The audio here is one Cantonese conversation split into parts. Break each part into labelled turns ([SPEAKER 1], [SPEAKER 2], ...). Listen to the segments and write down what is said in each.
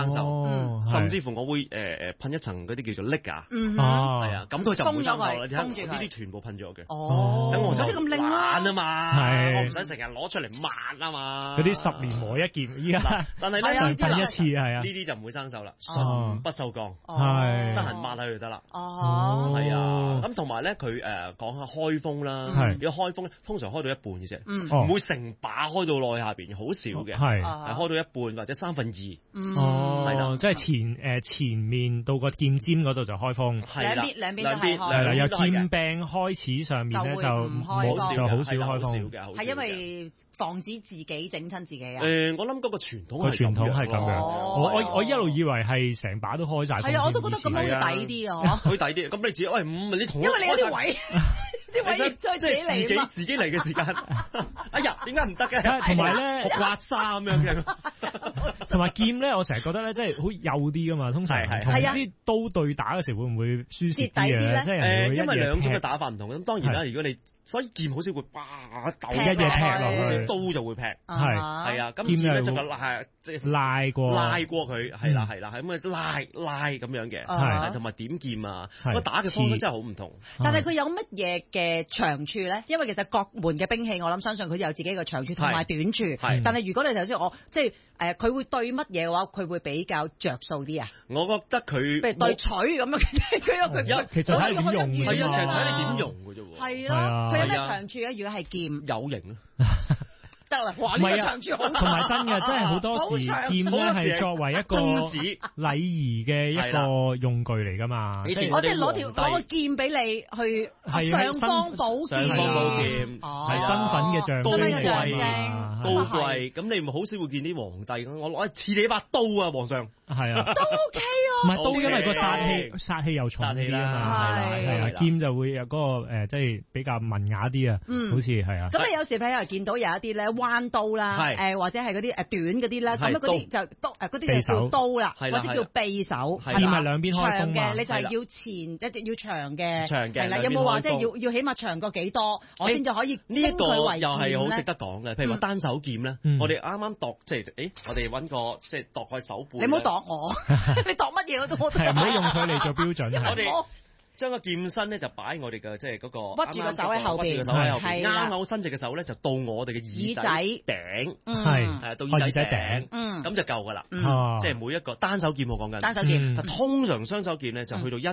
[SPEAKER 1] 生鏽，甚至乎我會噴一層嗰啲叫做 liga， 係啊，咁佢就唔會生鏽啦。你睇呢啲全部噴咗嘅，等我就懶啊嘛，我唔使成日攞出嚟抹啊嘛。
[SPEAKER 2] 嗰啲10年磨一件，依家
[SPEAKER 1] 但係咧
[SPEAKER 2] 噴一次係啊，
[SPEAKER 1] 呢啲就唔會生鏽啦，純不鏽鋼，
[SPEAKER 2] 係
[SPEAKER 1] 得閒抹下佢就得啦。係啊，咁同埋咧佢講下開風啦，如果開風咧，通常開到一半嘅啫，唔會成把開到內下邊，好少嘅，係開到一半或者2/3，係啦，
[SPEAKER 2] 即係前面到個劍尖嗰度就開風，
[SPEAKER 1] 係啦，
[SPEAKER 3] 兩邊都係開，
[SPEAKER 2] 係啦，由劍柄開始上面咧就好少開風
[SPEAKER 1] 嘅，
[SPEAKER 3] 係因為防止自己整親自己啊。
[SPEAKER 1] 我諗嗰個傳統
[SPEAKER 2] 係咁樣，我一路以為係成把都開晒，
[SPEAKER 3] 係啊，我都覺得咁樣會抵啲啊，
[SPEAKER 1] 會抵啲。咁你自己喂你同，
[SPEAKER 3] 因為你有啲位。啲位再
[SPEAKER 1] 自己嚟嘅時間，哎呀，點解唔得嘅？
[SPEAKER 2] 同埋咧
[SPEAKER 1] 刮痧咁樣嘅，
[SPEAKER 2] 同埋劍咧，我成日覺得咧，即係好幼啲噶嘛。通常同啲刀對打嘅時候，會唔會舒適啲嘅？即係
[SPEAKER 1] 因為兩種嘅打法唔同。咁當然啦，如果你所以劍好少會鬥
[SPEAKER 2] 一嘢劈落去，
[SPEAKER 1] 刀就會劈。
[SPEAKER 2] 係
[SPEAKER 1] 啊，咁劍咧就即係拉過佢，係啦，係咁拉咁樣嘅，係同埋點劍啊，個打嘅方式真係好唔同。
[SPEAKER 3] 但係佢有乜嘢嘅長處咧？因為其實各門嘅兵器，我諗相信佢有自己嘅長處同埋短處。但係如果你頭先我即係佢會對乜嘢嘅話，佢會比較着數啲啊？
[SPEAKER 1] 我覺得佢
[SPEAKER 3] 譬如對錘咁樣，佢
[SPEAKER 2] 其實睇點用嘅，
[SPEAKER 1] 係啊，睇你點用嘅啫喎。
[SPEAKER 3] 係咯，佢有咩長處咧？如果係劍，
[SPEAKER 1] 有型
[SPEAKER 3] 得啦，哇！呢個長處好，
[SPEAKER 2] 同埋真嘅，真係好多時劍咧係作為一個禮儀嘅一個用具嚟噶嘛。
[SPEAKER 3] 我即係攞個劍俾你去尚方寶劍，
[SPEAKER 1] 係
[SPEAKER 2] 身份嘅象徵。
[SPEAKER 1] 高貴，咁你唔好少會見啲皇帝咁，我攞刺你一把刀啊，皇上。
[SPEAKER 2] 係啊，
[SPEAKER 3] 都 OK 啊。
[SPEAKER 2] 唔係刀，因為個殺氣又重啲啊嘛。係啊，劍就會有嗰個即係比較文雅啲啊。好似係啊。
[SPEAKER 3] 咁你有時譬如見到有一啲咧彎刀啦，或者係嗰啲短嗰啲啦，咁嗰啲就嗰啲就叫刀啦，或者叫匕首。
[SPEAKER 2] 劍係兩邊開
[SPEAKER 3] 長嘅，你就係要前一直要長嘅。係啦，有冇話即係要起碼長過幾多，我先就可以稱佢為劍咧？
[SPEAKER 1] 又係好值得講嘅，譬如話單手劍咧，我哋啱啱度即係我哋揾個即係度個手背。
[SPEAKER 3] 你唔好度我，你度乜嘢我都唔
[SPEAKER 2] 好用佢嚟做標準。
[SPEAKER 1] 我哋將個劍身咧就擺我哋嘅即係嗰個
[SPEAKER 3] 屈住個手喺後邊，
[SPEAKER 1] 啱啱好伸直嘅手咧就到我哋嘅耳仔頂，係到耳仔頂，咁就夠噶啦。即係每一個單手劍我講緊，
[SPEAKER 3] 單手劍，
[SPEAKER 1] 但通常雙手劍咧就去到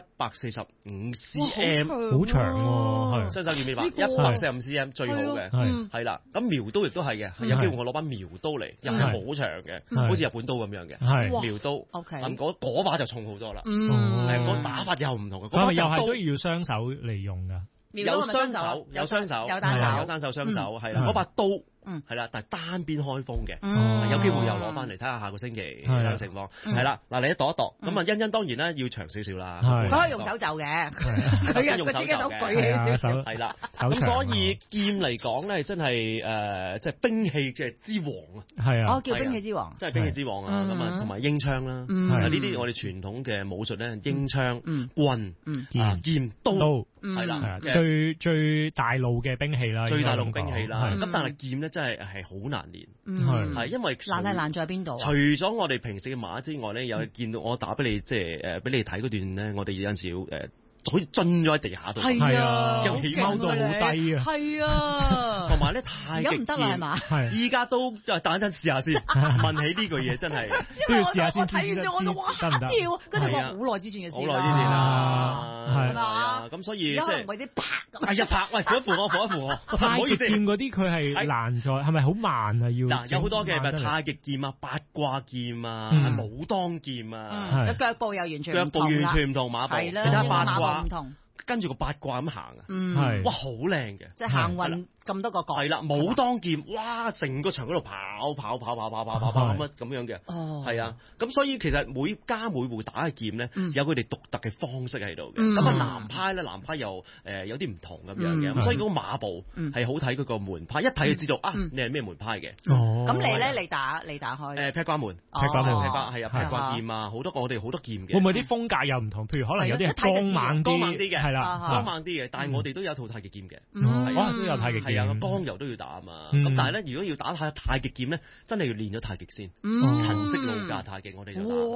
[SPEAKER 1] 145 cm，
[SPEAKER 2] 好長喎。
[SPEAKER 1] 雙手劍咩話？145 cm 最好嘅，係啦。咁苗刀亦都係嘅，有機會我攞把苗刀嚟，又係好長嘅，好似日本刀咁樣嘅苗刀。咁嗰把就重好多啦，嗰打法又唔同嘅，
[SPEAKER 2] 又係都要雙手嚟用噶，
[SPEAKER 1] 有雙手，有單手，雙手係啦，嗰把刀。係啦，但係單邊開鋒嘅，有機會又攞翻嚟睇下下個星期嘅情況。係啦，嗱你一度一度，咁啊欣欣當然啦要長少少啦，
[SPEAKER 3] 佢可以用手袖嘅，佢自己都舉起少少，
[SPEAKER 1] 係啦。咁所以劍嚟講咧，真係即係兵器嘅之王啊！
[SPEAKER 2] 係啊，
[SPEAKER 3] 叫兵器之王，
[SPEAKER 1] 即係兵器之王啊！咁啊，同埋鷹槍啦，呢啲我哋傳統嘅武術咧，鷹槍、棍、劍、刀，係啦，
[SPEAKER 2] 最大路嘅兵器啦，
[SPEAKER 1] 最大路兵器啦。咁但係劍咧。真係好難練，係因為
[SPEAKER 3] 難在邊度？
[SPEAKER 1] 除咗我哋平時嘅馬之外咧，有見到我打俾你，即係俾你睇嗰段咧，我哋有陣時好似蹲咗喺地下度，
[SPEAKER 3] 係啊，
[SPEAKER 1] 又起踎到好低啊，
[SPEAKER 3] 係啊，
[SPEAKER 1] 同埋咧太極劍
[SPEAKER 3] 而家唔得啦係嘛？
[SPEAKER 1] 依家都等陣試下先，問起呢句嘢真係
[SPEAKER 2] 都要試下先，
[SPEAKER 3] 睇完之後我就哇跳，跟住我好耐之前嘅事啦，
[SPEAKER 1] 好耐之前啦，
[SPEAKER 3] 係嘛？
[SPEAKER 1] 咁所以即係
[SPEAKER 3] 唔係啲拍咁，
[SPEAKER 1] 係一拍，喂扶一扶我，扶一扶我，
[SPEAKER 2] 太極劍嗰啲佢係難在係咪好慢啊？要
[SPEAKER 1] 嗱有好多嘅，咪太極劍啊、八卦劍啊、武當劍啊，
[SPEAKER 3] 腳步又完全
[SPEAKER 1] 唔同馬步，
[SPEAKER 3] 係啦，
[SPEAKER 1] 其他八卦
[SPEAKER 3] 唔同。
[SPEAKER 1] 跟住個八卦咁行啊，哇好靚嘅，
[SPEAKER 3] 即係行運咁多個角，
[SPEAKER 1] 係啦，武當劍，哇成個場嗰度跑咁樣嘅，係啊，咁所以其實每家每戶打嘅劍咧，有佢哋獨特嘅方式喺度嘅，咁啊南派又有啲唔同咁樣嘅，咁所以嗰個馬步係好睇嗰個門派，一睇就知道啊你係咩門派嘅。
[SPEAKER 3] 咁你咧你打開
[SPEAKER 1] 劈瓜門，係啊劈瓜劍啊，好多我哋好多劍嘅。
[SPEAKER 2] 會唔會啲風格又唔同？譬如可能有啲光猛啲嘅，係啦。
[SPEAKER 1] 光猛啲嘅，但係我哋都有套太極劍嘅，
[SPEAKER 2] 都有太極劍，
[SPEAKER 1] 係啊，剛柔都要打啊嘛。咁但係咧，如果要打太極劍咧，真係要練咗太極先，陳式路架太極我哋就打。